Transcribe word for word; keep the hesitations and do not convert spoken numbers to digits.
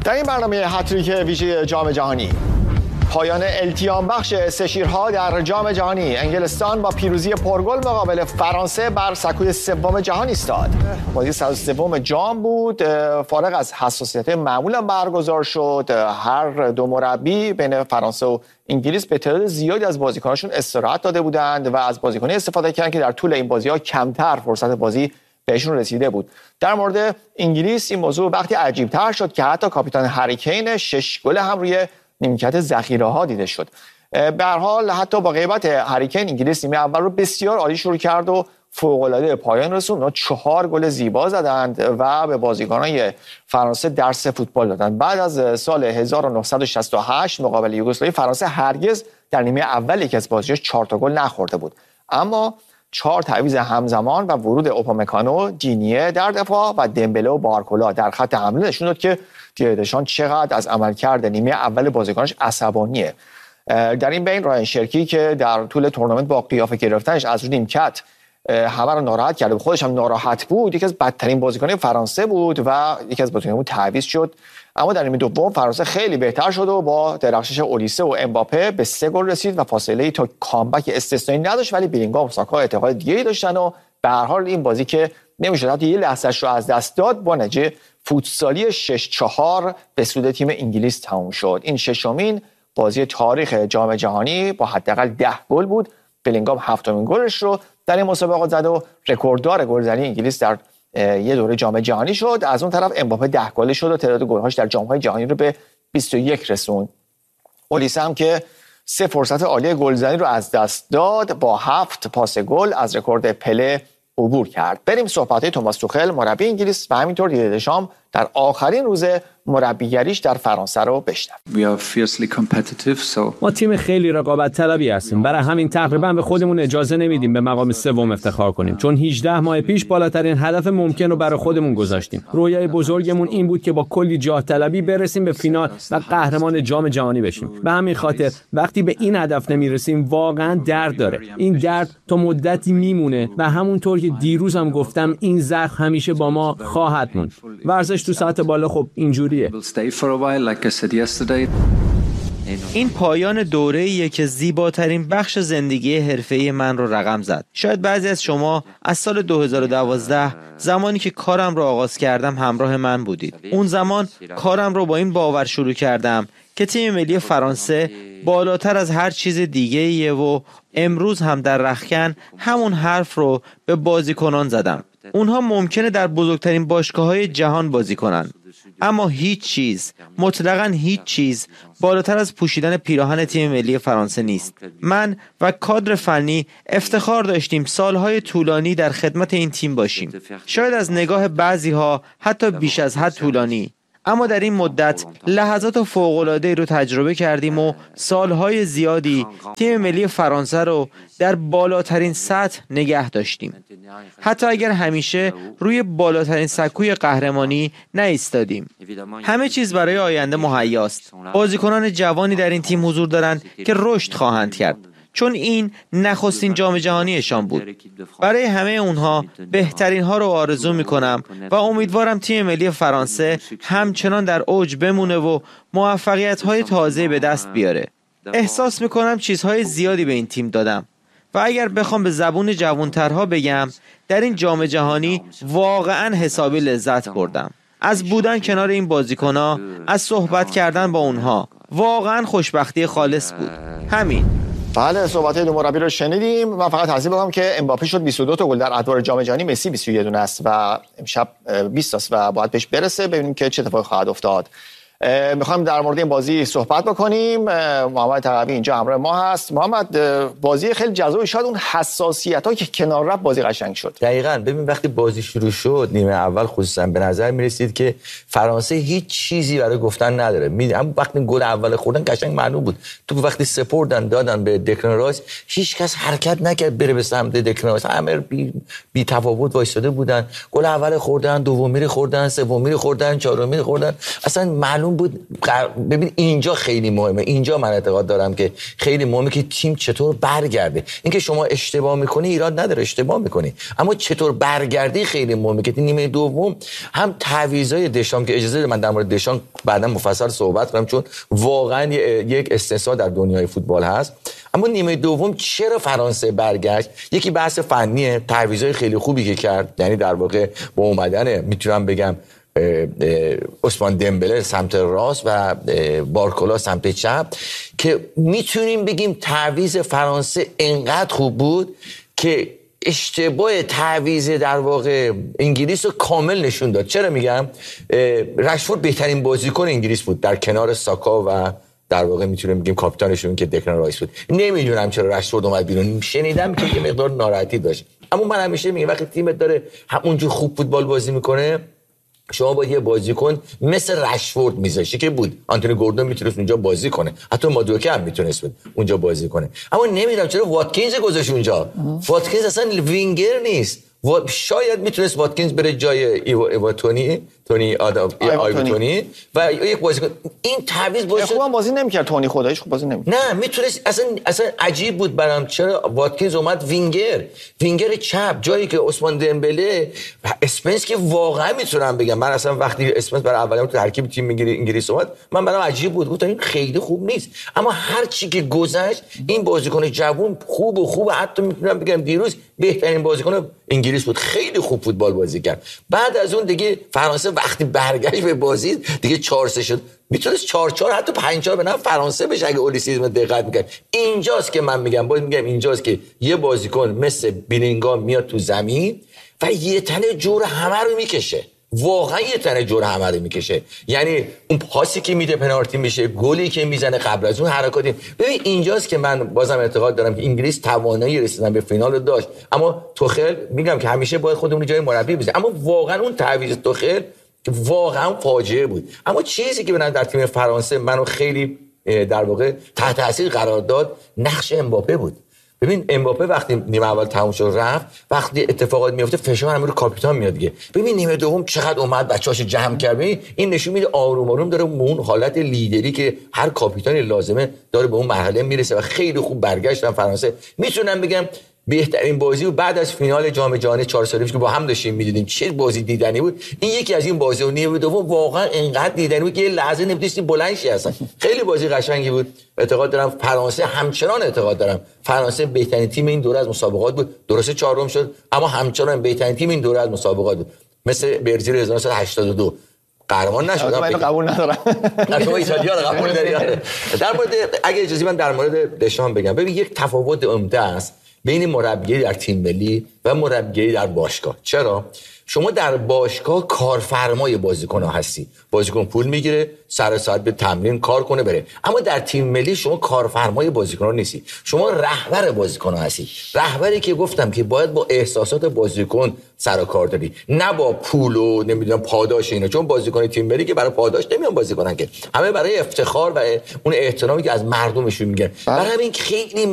در این برنامه هتریک ویژه جام جهانی، پایان التیام بخش سه شیرها در جام جهانی، انگلستان با پیروزی پرگل مقابل فرانسه بر سکوی سوم جهان ایستاد. بازی صد و سوم جام بود، فارغ از حساسیت معمولا برگزار شد. هر دو مربی بین فرانسه و انگلیس به تعداد زیادی از بازیکناشون استراحت داده بودند و از بازیکنی استفاده کردند که در طول این بازی‌ها کمتر فرصت بازی بهشون رسیده بود. در مورد انگلیس این موضوع وقتی عجیب‌تر شد که حتی کاپیتان هری کین شش گل هم روی نیمکت ذخیره‌ها دیده شد. به هر حال حتی با غیبت هری کین انگلیس نیمه اول رو بسیار عالی شروع کرد و فوق‌العاده پایان رسوند. اونا چهار گل زیبا زدند و به بازیکنان فرانسه درس فوتبال دادند. بعد از سال هزار و نهصد و شصت و هشت مقابل یوگسلاوی فرانسه هرگز در نیمه اول یک از بازی‌ها چهار تا گل نخورده بود. اما چهار تعویض همزمان و ورود اوپامکانو، دینیه در دفاع و دمبله و بارکولا در خط حمله نشون داد که دیدر دشان چقدر از عملکرد نیمه اول بازیکناش عصبانیه. در این بین رایان شرکی که در طول تورنمنت با قیافه گرفتنش از روی نیمکت همه رو ناراحت کرده، خودش هم ناراحت بود، یکی از بدترین بازیکنان فرانسه بود و یکی از بازیکنان تعویض شد. اما در نیمه دوم فرانسه خیلی بهتر شد و با درخشش اولیسه و امباپه به سه گل رسید و فاصله تا کامبک استثنایی نداشت، ولی بیلینگام و ساکا اعتقاد دیگه‌ای داشتن و به هر حال این بازی که نمی‌شد حتی یه لحظه‌اش رو از دست داد با نتیجه فوتسالی شش چهار به سود تیم انگلیس تموم شد. این ششمین بازی تاریخ جام جهانی با حداقل ده گل بود. بیلینگام هفتمین گلش رو در این مسابقه زد و رکورددار گلزنی انگلیس در یه دوره جام جهانی شد. از اون طرف امباپه ده گل شد و تعداد گل‌هاش در جام‌های جهانی رو به بیست و یک رسوند. اولیسه هم که سه فرصت عالی گلزنی رو از دست داد، با هفت پاس گل از رکورد پله عبور کرد. بریم صحبت‌های توماس توخل مربی انگلیس و همینطور دیدر دشام در آخرین روز مربیگریش در فرانسه رو بشنویم. ما تیم خیلی رقابت طلبی هستیم، برای همین تقریبا به خودمون اجازه نمیدیم به مقام سوم افتخار کنیم، چون هجده ماه پیش بالاترین هدف ممکن رو برای خودمون گذاشتیم. رویای بزرگمون این بود که با کلی جاه طلبی برسیم به فینال و قهرمان جام جهانی بشیم. به همین خاطر وقتی به این هدف نمیرسیم واقعا درد داره. این درد تا مدتی میمونه و همونطور که دیروز هم گفتم این زخم همیشه با ما خواهد موند. ورزش تو سطح بالا خب اینجوریه. این پایان دوره‌ایه که زیباترین بخش زندگی حرفه‌ای من رو رقم زد. شاید بعضی از شما از سال دو هزار و دوازده زمانی که کارم رو آغاز کردم همراه من بودید. اون زمان کارم رو با این باور شروع کردم که تیم ملی فرانسه بالاتر از هر چیز دیگه‌ایه و امروز هم در رختکن همون حرف رو به بازیکنان زدم. اونها ممکنه در بزرگترین باشگاه‌های جهان بازی کنن، اما هیچ چیز، مطلقاً هیچ چیز بالاتر از پوشیدن پیراهن تیم ملی فرانسه نیست. من و کادر فنی افتخار داشتیم سالهای طولانی در خدمت این تیم باشیم. شاید از نگاه بعضی‌ها حتی بیش از حد طولانی، اما در این مدت لحظات فوق‌العاده‌ای رو تجربه کردیم و سالهای زیادی تیم ملی فرانسه رو در بالاترین سطح نگه داشتیم. حتی اگر همیشه روی بالاترین سکوی قهرمانی نایستادیم. همه چیز برای آینده مهیاست. بازیکنان جوانی در این تیم حضور دارند که رشد خواهند کرد، چون این نخستین جام جهانیشان بود. برای همه اونها بهترین ها رو آرزو میکنم و امیدوارم تیم ملی فرانسه همچنان در اوج بمونه و موفقیت های تازه به دست بیاره. احساس میکنم چیزهای زیادی به این تیم دادم و اگر بخوام به زبون جوانترها بگم، در این جام جهانی واقعا حسابی لذت بردم. از بودن کنار این بازیکن‌ها، از صحبت کردن با اونها، واقعا خوشبختی خالص بود. همین. بله، صحبت دو مربی رو شنیدیم. من فقط توضیح بدم که امباپه شد بیست و دو تا گل در ادوار جام جهانی، مسی بیست و یک دونه است و امشب بیست است و باید بهش برسه. ببینیم که چه اتفاقی خواهد افتاد. میخوایم در مورد این بازی صحبت بکنیم. محمد تقوی اینجا همراه ما هست. محمد، بازی خیلی جذابی، شاید اون حساسیت‌ها که کنار رفت بازی قشنگ شد. دقیقاً. ببین وقتی بازی شروع شد نیمه اول خصوصا به نظر می‌رسید که فرانسه هیچ چیزی برای گفتن نداره. اما وقتی گل اول خوردن قشنگ معلوم بود. تو وقتی سپردن دادن به دکلان رایس، هیچ کس حرکت نکرد بره به سمت دکلان رایس. همه بی, بی تفاوت وایساده بودن. گل اول خوردن، دومی خوردن، سومی خوردن، چهارمی خوردن. اصلا معلوم معلوم بود. ببین اینجا خیلی مهمه، اینجا من اعتقاد دارم که خیلی مهمه که تیم چطور برگرده. اینکه شما اشتباه میکنی ایراد نداره، اشتباه میکنی، اما چطور برگردی خیلی مهمه. که نیمه دوم هم تعویضای دشام که اجازه من در مورد دشام بعدا مفصل صحبت کنم چون واقعا یک استثنا در دنیای فوتبال هست، اما نیمه دوم چرا فرانسه برگشت؟ یکی بحث فنیه، تعویضای خیلی خوبی که کرد، یعنی در واقع با اومدن میتونم بگم عثمان دمبله سمت راست و بارکولا سمت چپ که میتونیم بگیم تعویض فرانسه انقدر خوب بود که اشتباه تعویض در واقع انگلیس رو کامل نشون داد. چرا میگم؟ رشفورد بهترین بازیکن انگلیس بود در کنار ساکا و در واقع میتونیم بگیم کاپیتانشون که دکلن رایس بود. نمیدونم چرا رشفورد اومد بیرون، شنیدم که یه مقدار ناراحتی داشت، اما من همیشه میگم وقتی تیمت داره همونجور خوب فوتبال بازی میکنه شما با یه بازیکن مثل رشفورد میذاشی که بود، آنتونی گوردون میتونست اونجا بازی کنه، حتی مادوکه هم میتونست اونجا بازی کنه، اما نمیدونم چرا واتکینز گذاشت اونجا. واتکینز اصلا وینگر نیست، شاید میتونست واتکینز بره جای ایوا, ایوا تونی تونی آدم آیو تونی و یک بازیکن. این تعویض باعث خوبم بازی نمیکرد، تونی خداییش خوب بازی نمیکرد. نه میتونست، اصلا اصلا عجیب بود برام چرا واتکینز اومد وینگر وینگر چپ جایی که عثمان دمبله و اسپنس که واقعا میتونم بگم من اصلا وقتی اسپنس برای اولین تو ترکیب تیم انگلیس اومد من برام عجیب بود، گفتم این خیلی خوب نیست، اما هر چی که گذشت این بازیکن جوون خوب و خوب، حتی میتونم بگم دیروز بهترین بازیکن انگلیس بود، خیلی خوب فوتبال بازی کرد. بعد از اون دیگه فرانسه وقتی برگشت به بازی دیگه چهار سه شد، میتونست چهار چهار حتی پنج چهار به نفع فرانسه بشه اگه اولیسیزم دقت میکرد. اینجاست که من میگم باید میگم اینجاست که یه بازیکن مثل بیلینگام میاد تو زمین و یه تنه جور همه رو میکشه، واقعا یه تنه جور همه رو میکشه، یعنی اون پاسی که میده پنالتی میشه، گلی که میزنه قبل از اون حرکاتی. ببین اینجاست که من بازم اعتقاد دارم که انگلیس توانایی رسیدن به فینال داشت، اما توخل میگم که همیشه باید خودمون جای مربی بزنیم، اما واقعا اون تعویض توخل واقعا فاجعه بود. اما چیزی که من در تیم فرانسه منو خیلی در واقع تحت تاثیر قرار داد نقش امباپه بود. ببین امباپه وقتی نیمه اول تموم شد رفت، وقتی اتفاقات میفته فشار همون رو کاپیتان میاد دیگه. ببین نیمه دوم چقدر اومد بچه‌هاش جمع کرد، این نشون میده آروم آروم داره اون حالت لیدری که هر کاپیتانی لازمه داره به اون مرحله میرسه و خیلی خوب برگشتن فرانسه. میتونم بگم بهترین بازی و بعد از فینال جام جهانی چهار ساله پیش که با هم داشتیم می‌دیدیم چه بازی دیدنی بود، این یکی از این بازی‌ها نیمه دوم واقعا انقدر دیدنی بود که یه لحظه نمی‌تونستی بلند شی اصلا. خیلی بازی قشنگی بود. اعتقاد دارم فرانسه همچنان اعتقاد دارم فرانسه بهترین تیم این دوره از مسابقات بود، درسته چهارم شد اما همچنان بهترین تیم این دوره از مسابقات بود، مثل برزیل هزار و نهصد و هشتاد و دو قهرمان نشد. من قبول ندارم. شما ایتالیا رو قبول داری؟ در مورد اگه اجازه من در مورد دشام بگم، ببین یک تفاوت عمده است بین مربیگری در تیم ملی و مربیگری در باشگاه. چرا؟ شما در باشگاه کارفرمای بازیکن‌ها هستی، بازیکن پول میگیره سر ساعت به تمرین کار کنه بره، اما در تیم ملی شما کارفرمای بازیکن‌ها نیستی، شما رهبر بازیکن‌ها هستی، رهبری که گفتم که باید با احساسات بازیکن سر و کار داری، نه با پول و نمیدونم پاداش اینا، چون بازیکن تیم ملی که برای پاداش نمیان بازی کنن که، همه برای افتخار و اون احترامی که از مردمشون میگن. برای همین خیلی